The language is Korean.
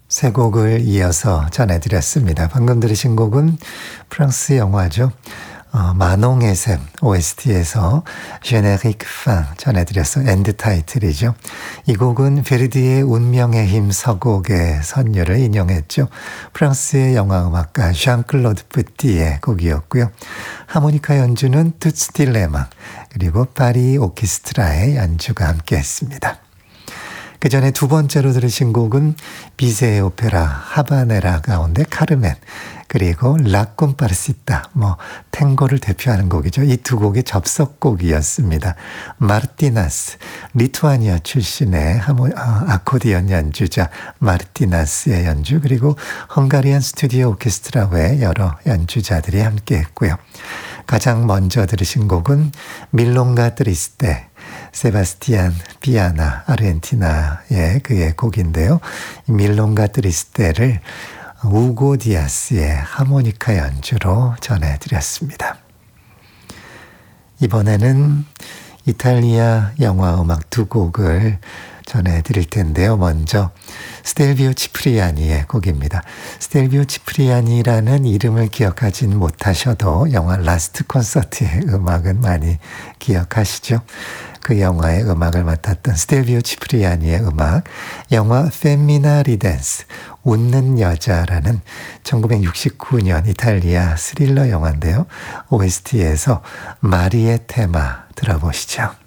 세 곡을 이어서 전해드렸습니다. 방금 들으신 곡은 프랑스 영화죠. 마농의 샘 OST에서 제네릭 팡 전해드렸어요. 엔드 타이틀이죠. 이 곡은 베르디의 운명의 힘 서곡의 선율을 인용했죠. 프랑스의 영화음악가 ዣ클로드 뿌띠의 곡이었고요. 하모니카 연주는 투츠 딜레망 그리고 파리 오케스트라의 연주가 함께했습니다. 그 전에 두 번째로 들으신 곡은 비세의 오페라 하바네라 가운데 카르멘 그리고 라 콤파르시타 탱고를 대표하는 곡이죠. 이 두 곡의 접속곡이었습니다. 마르티나스 리투아니아 출신의 아코디언 연주자 마르티나스의 연주 그리고 헝가리안 스튜디오 오케스트라 외 여러 연주자들이 함께했고요. 가장 먼저 들으신 곡은 밀롱가 트리스테 세바스티안 비아나 아르헨티나의 그의 곡인데요. 밀롱가 트리스테를 우고 디아스의 하모니카 연주로 전해드렸습니다. 이번에는 이탈리아 영화음악 두 곡을 전해드릴 텐데요. 먼저 스텔비오 치프리아니의 곡입니다. 스텔비오 치프리아니라는 이름을 기억하진 못하셔도 영화 라스트 콘서트의 음악은 많이 기억하시죠? 그 영화의 음악을 맡았던 스텔비오 치프리아니의 음악, 영화 페미나 리덴스, 웃는 여자라는 1969년 이탈리아 스릴러 영화인데요. OST에서 마리의 테마 들어보시죠.